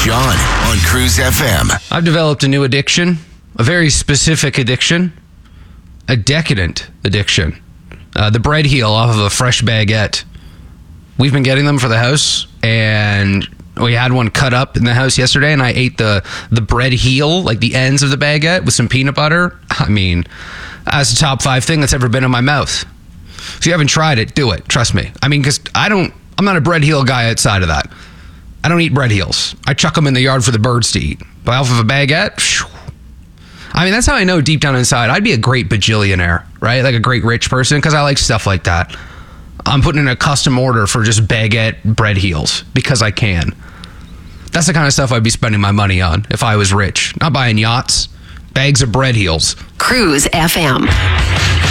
John on Cruise FM. I've developed a new addiction, a very specific addiction, a decadent addiction. The bread heel off of a fresh baguette. We've been getting them for the house, and we had one cut up in the house yesterday, and I ate the bread heel, like the ends of the baguette, with some peanut butter. I mean, that's the top 5 thing that's ever been in my mouth. If you haven't tried it, do it. Trust me. I mean, because I'm not a bread heel guy outside of that. I don't eat bread heels. I chuck them in the yard for the birds to eat. But off of a baguette, I mean, that's how I know deep down inside I'd be a great bajillionaire, right? Like a great rich person, because I like stuff like that. I'm putting in a custom order for just baguette bread heels because I can. That's the kind of stuff I'd be spending my money on if I was rich. Not buying yachts, bags of bread heels. Cruise FM.